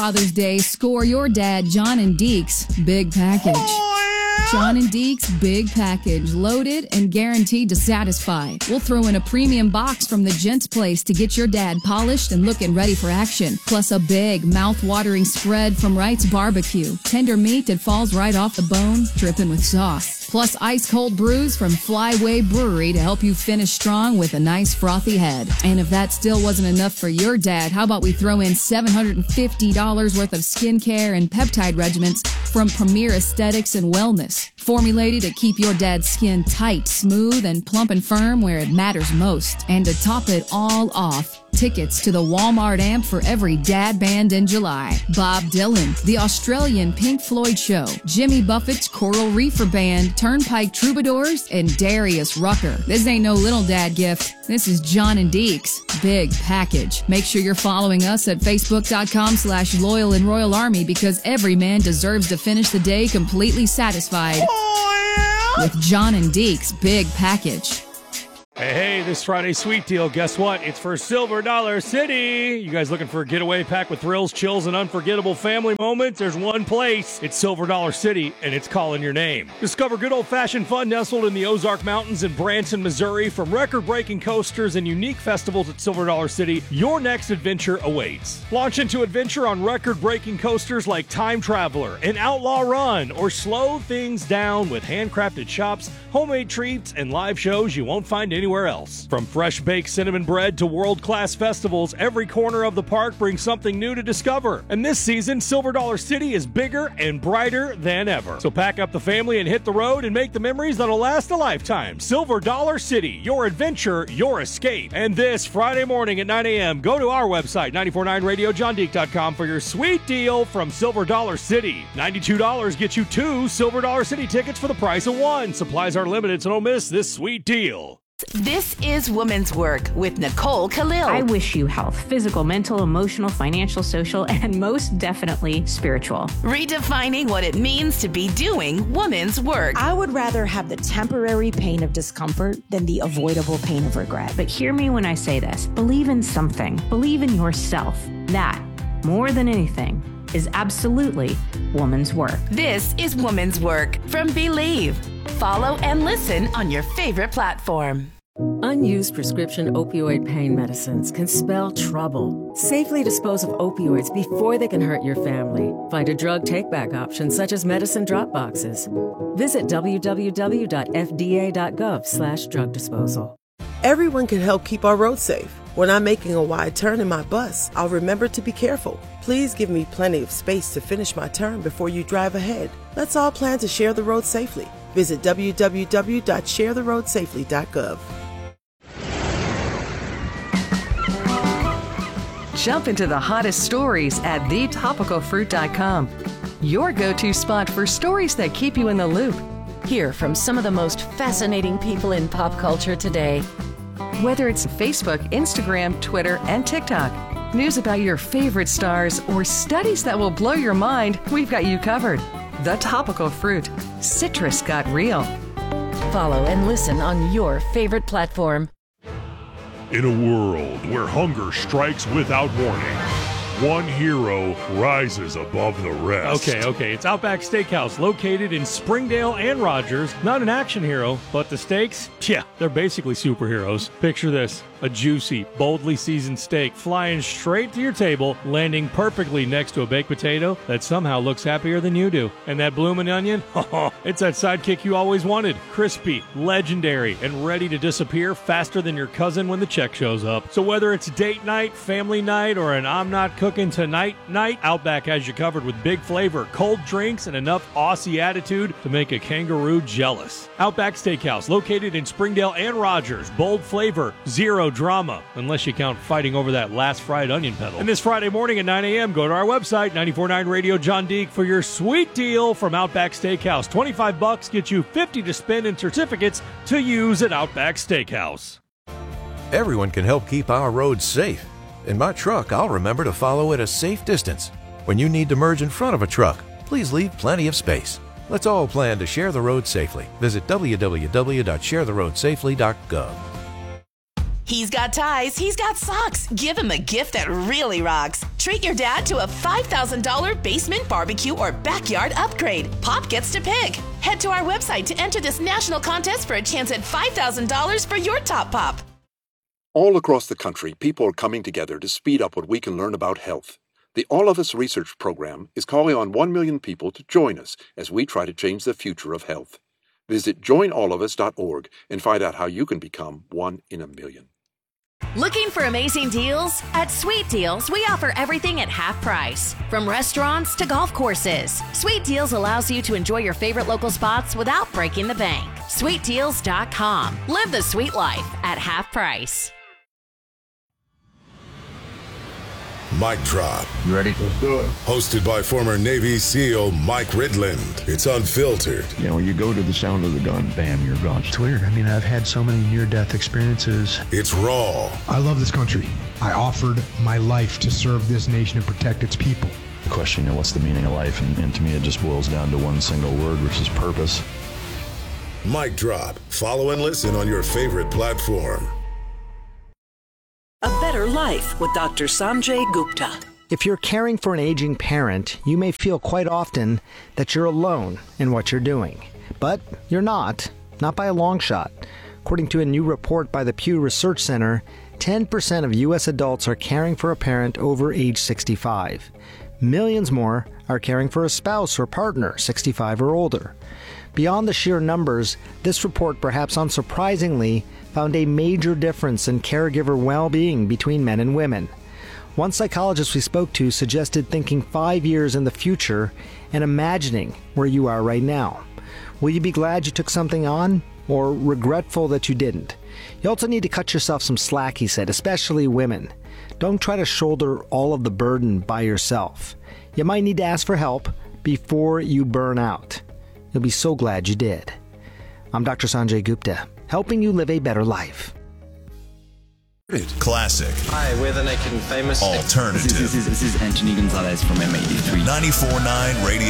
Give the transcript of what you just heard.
Father's Day, score your dad John and Deke's Big Package. John and Deke's Big Package, loaded and guaranteed to satisfy. We'll throw in a premium box from the Gents Place to get your dad polished and looking ready for action. Plus a big, mouth-watering spread from Wright's Barbecue. Tender meat that falls right off the bone, dripping with sauce. Plus ice-cold brews from Flyway Brewery to help you finish strong with a nice frothy head. And if that still wasn't enough for your dad, how about we throw in $750 worth of skincare and peptide regimens from Premier Aesthetics and Wellness, formulated to keep your dad's skin tight, smooth, and plump and firm where it matters most. And to top it all off, tickets to the Walmart Amp for every dad band in July. Bob Dylan, the Australian Pink Floyd Show, Jimmy Buffett's Coral Reefer Band, Turnpike Troubadours, and Darius Rucker. This ain't no little dad gift. This is John and Deke's Big Package. Make sure you're following us at facebook.com/Loyal and Royal Army, because every man deserves to finish the day completely satisfied with John and Deke's Big Package. Hey, this Friday sweet deal, guess what? It's for Silver Dollar City. You guys looking for a getaway packed with thrills, chills, and unforgettable family moments? There's one place. It's Silver Dollar City, and it's calling your name. Discover good old-fashioned fun nestled in the Ozark Mountains in Branson, Missouri. From record-breaking coasters and unique festivals at Silver Dollar City, your next adventure awaits. Launch into adventure on record-breaking coasters like Time Traveler and Outlaw Run, or slow things down with handcrafted shops, homemade treats, and live shows you won't find anywhere else. From fresh-baked cinnamon bread to world-class festivals, every corner of the park brings something new to discover. And this season, Silver Dollar City is bigger and brighter than ever. So pack up the family and hit the road and make the memories that'll last a lifetime. Silver Dollar City, your adventure, your escape. And this Friday morning at 9 a.m., go to our website, 949radiojohndeke.com, for your sweet deal from Silver Dollar City. $92 gets you 2 Silver Dollar City tickets for the price of 1. Supplies are limited, so don't miss this sweet deal. This is Woman's Work with Nicole Khalil. I wish you health, physical, mental, emotional, financial, social, and most definitely spiritual. Redefining what it means to be doing woman's work. I would rather have the temporary pain of discomfort than the avoidable pain of regret. But hear me when I say this. Believe in something. Believe in yourself. That, more than anything, is absolutely woman's work. This is Woman's Work from Believe. Follow and listen on your favorite platform. Unused prescription opioid pain medicines can spell trouble. Safely dispose of opioids before they can hurt your family. Find a drug take-back option such as medicine drop boxes. Visit www.fda.gov/drug disposal. Everyone can help keep our roads safe. When I'm making a wide turn in my bus, I'll remember to be careful. Please give me plenty of space to finish my turn before you drive ahead. Let's all plan to share the road safely. Visit www.sharetheroadsafely.gov. Jump into the hottest stories at thetopicalfruit.com. Your go-to spot for stories that keep you in the loop. Hear from some of the most fascinating people in pop culture today. Whether it's Facebook, Instagram, Twitter, and TikTok, news about your favorite stars, or studies that will blow your mind, we've got you covered. The Topical Fruit. Citrus got real. Follow and listen on your favorite platform. In a world where hunger strikes without warning, one hero rises above the rest. Okay. It's Outback Steakhouse, located in Springdale and Rogers. Not an action hero, but the steaks, yeah, they're basically superheroes. Picture this. A juicy, boldly seasoned steak flying straight to your table, landing perfectly next to a baked potato that somehow looks happier than you do. And that bloomin' onion? It's that sidekick you always wanted. Crispy, legendary, and ready to disappear faster than your cousin when the check shows up. So whether it's date night, family night, or an I'm not cooking tonight night, Outback has you covered with big flavor, cold drinks, and enough Aussie attitude to make a kangaroo jealous. Outback Steakhouse, located in Springdale and Rogers. Bold flavor, zero drama, unless you count fighting over that last fried onion pedal. And this Friday morning at 9 a.m., go to our website, 94.9 Radio John Deke, for your sweet deal from Outback Steakhouse. $25 gets you 50 to spend in certificates to use at Outback Steakhouse. Everyone can help keep our roads safe. In my truck, I'll remember to follow at a safe distance. When you need to merge in front of a truck, please leave plenty of space. Let's all plan to share the road safely. Visit www.sharetheroadsafely.gov. He's got ties, he's got socks. Give him a gift that really rocks. Treat your dad to a $5,000 basement barbecue or backyard upgrade. Pop gets to pick. Head to our website to enter this national contest for a chance at $5,000 for your top pop. All across the country, people are coming together to speed up what we can learn about health. The All of Us Research Program is calling on 1 million people to join us as we try to change the future of health. Visit joinallofus.org and find out how you can become 1 in a million. Looking for amazing deals? At Sweet Deals, we offer everything at half price. From restaurants to golf courses, Sweet Deals allows you to enjoy your favorite local spots without breaking the bank. SweetDeals.com. Live the sweet life at half price. Mic Drop. You ready? Let's do it. Hosted by former Navy SEAL Mike Ridland. It's unfiltered. You know, when you go to the sound of the gun, bam, you're gone. It's weird. I mean, I've had so many near-death experiences. It's raw. I love this country. I offered my life to serve this nation and protect its people. The question, you know, what's the meaning of life? And to me, it just boils down to one single word, which is purpose. Mic Drop. Follow and listen on your favorite platform. A Better Life with Dr. Sanjay Gupta. If you're caring for an aging parent, you may feel quite often that you're alone in what you're doing. But you're not by a long shot. According to a new report by the Pew Research Center, 10% of U.S. adults are caring for a parent over age 65. Millions more are caring for a spouse or partner 65 or older. Beyond the sheer numbers, this report, perhaps unsurprisingly, found a major difference in caregiver well-being between men and women. One psychologist we spoke to suggested thinking 5 years in the future and imagining where you are right now. Will you be glad you took something on, or regretful that you didn't? You also need to cut yourself some slack, he said, especially women. Don't try to shoulder all of the burden by yourself. You might need to ask for help before you burn out. You'll be so glad you did. I'm Dr. Sanjay Gupta, helping you live a better life. Classic. Hi, we're the Naked and Famous. Alternative. This is Anthony Gonzalez from M83. 94.9 Radio